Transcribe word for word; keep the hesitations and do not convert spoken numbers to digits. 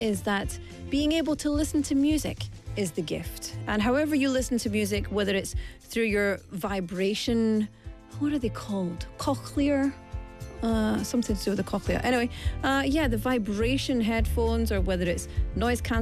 is that being able to listen to music is the gift. And however you listen to music, whether it's through your vibration, what are they called? Cochlear? Uh, something to do with the cochlea. Anyway, uh, yeah, the vibration headphones, or whether it's noise cancelling